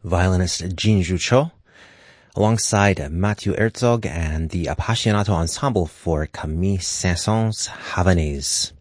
violinist Jinju Cho, alongside Matthew Herzog and the Appassionato Ensemble for Camille Saint-Saëns' Havanaise.